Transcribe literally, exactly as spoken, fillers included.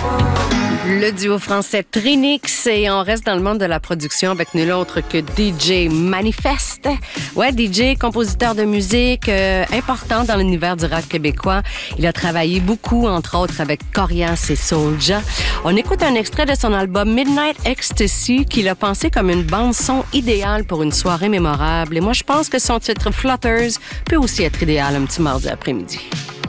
Le duo français Trinix, et on reste dans le monde de la production avec nul autre que D J Manifest. Ouais, D J, compositeur de musique euh, important dans l'univers du rap québécois. Il a travaillé beaucoup, entre autres, avec Corias et Soulja. On écoute un extrait de son album Midnight Ecstasy qu'il a pensé comme une bande-son idéale pour une soirée mémorable. Et moi, je pense que son titre Flutters peut aussi être idéal un petit mardi après-midi.